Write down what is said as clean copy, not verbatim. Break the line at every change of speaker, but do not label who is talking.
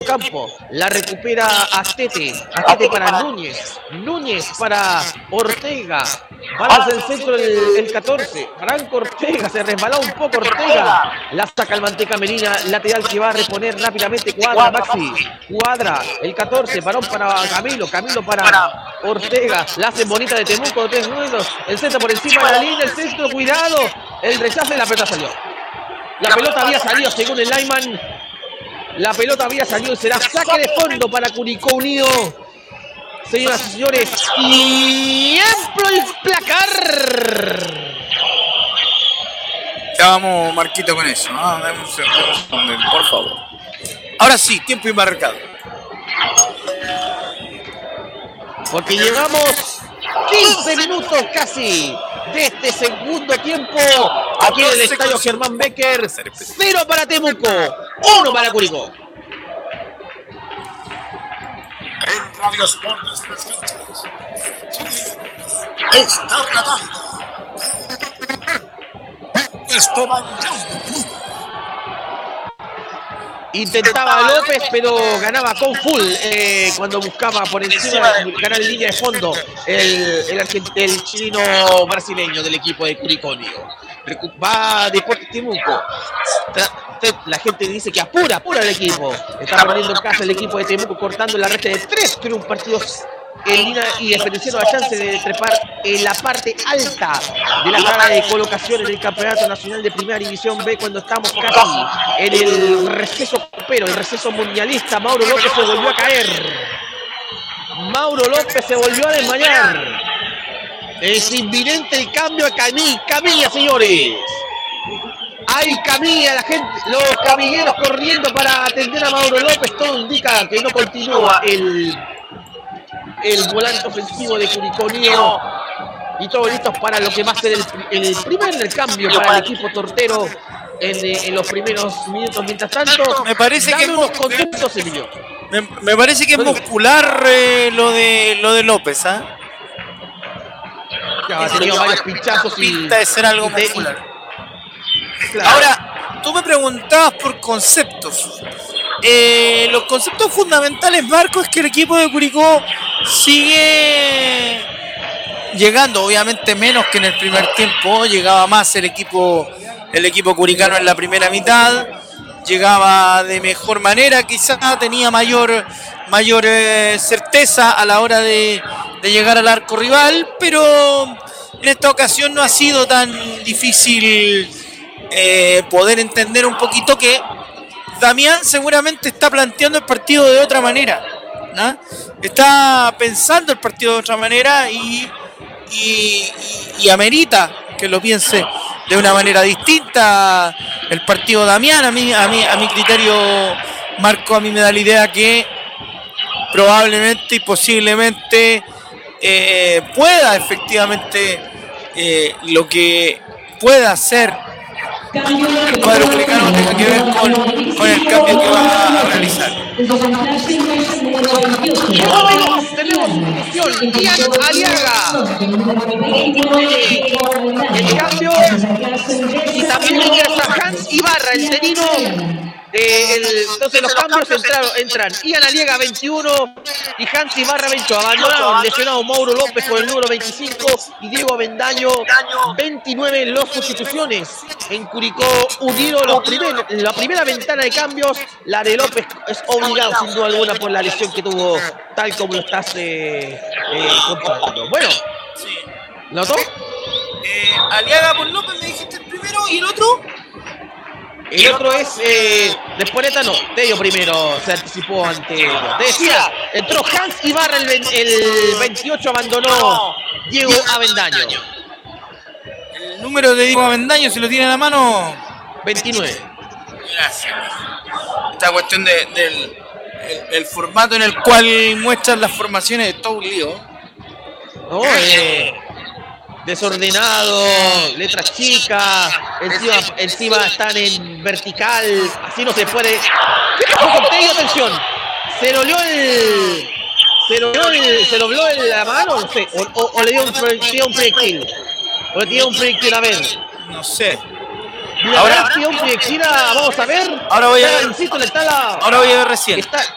campo. La recupera Astete. Astete para Núñez. Núñez para Ortega. Balanza el centro el 14. Franco Ortega. Se resbaló un poco Ortega. La saca el Manteca Medina. Lateral que va a reponer rápidamente. Cuadra Maxi. Cuadra el 14. Varón para Camilo. Camilo para Ortega. La hace bonita de Temuco. 3 minutos. El centro por encima de la línea. El centro. Cuidado. El rechazo y la pelota salió. La pelota había salido según el lineman. La pelota había salido y será saque de fondo para Curicó Unido. Señoras y señores, tiempo el placar.
Ya vamos, Marquito, con eso. Dame un segundo, por favor. Ahora sí, tiempo marcado.
Porque llevamos 15 minutos casi de este segundo tiempo aquí en el estadio Germán Becker. 0 para Temuco, 1 para Curicó.
En Radio Sport Nuestras Canchas está tratando Esteban.
Intentaba López, pero ganaba con full cuando buscaba por encima ganar en línea de fondo el chileno brasileño del equipo de Curicó Unido. Va Deportes Temuco. La gente dice que apura el equipo. Está poniendo en casa el equipo de Temuco, cortando la recta de 3 triunfos partidos en línea y desperdiciando la chance de trepar en la parte alta de la tabla de colocación en el Campeonato Nacional de Primera División B, cuando estamos casi en el receso copero, el receso mundialista. Mauro López se volvió a caer. Mauro López se volvió a desmayar. Es inminente el cambio a Camilla, señores. Hay camilla, la gente, los camilleros corriendo para atender a Mauro López. Todo indica que no continúa el volante ofensivo de Curicó Unido. Y todos listos para lo que va a ser el primer cambio para el equipo tortero en los primeros minutos. Mientras tanto,
me parece que
unos conceptos, Emilio.
Me parece que es muscular lo de López,
Ya ha tenido varios pinchazos y
pinta de ser algo muscular.
Claro.
Ahora, tú me preguntabas por conceptos. Los conceptos fundamentales, Marco, es que el equipo de Curicó sigue llegando, obviamente menos que en el primer tiempo. Llegaba más el equipo curicano en la primera mitad, llegaba de mejor manera, quizás tenía mayor certeza a la hora de llegar al arco rival, pero en esta ocasión no ha sido tan difícil poder entender un poquito que Damián seguramente está planteando el partido de otra manera, ¿no? Está pensando el partido de otra manera y amerita que lo piense de una manera distinta el partido de Damián. A mi criterio, Marco, a mí me da la idea que probablemente y posiblemente pueda efectivamente lo que pueda hacer el cuadro curicano tenga que ver con el cambio que va a realizar.
Tenemos posición Ian Aliaga. El cambio y también ingresa Hans Ibarra, el terino. Entonces los cambios entran Ian Aliaga 21 y Hans Ibarra 20. Abandonaron lesionado Mauro López por el número 25 y Diego Avendaño 29 en las sustituciones. En Curicó Unido la primera ventana de cambios, la de López es obligado sin duda alguna por la lesión que tuvo, tal como lo estás contando. Bueno,
sí.
¿Notó?
Aliaga por López, me dijiste el primero, y el otro.
El otro es Despoleta, no, Tello primero se anticipó ante ellos. Te decía, entró Hans Ibarra el 28, abandonó Diego Avendaño.
El número de Diego Avendaño, si lo tiene en la mano,
29.
Gracias. Esta cuestión del formato en el cual muestran las formaciones de todo un lío.
No, desordenado, letras chicas, encima están en vertical, así no se puede. ¿Qué pasó con Tello? Atención, se lo dobló la mano, no sé, o le dio un proyectil, o le dio un proyectil, a ver.
No sé.
Ahora dio un proyectil, vamos a ver.
Ahora voy a ver.
Insisto, le está la.
Ahora voy a ver recién.
Está,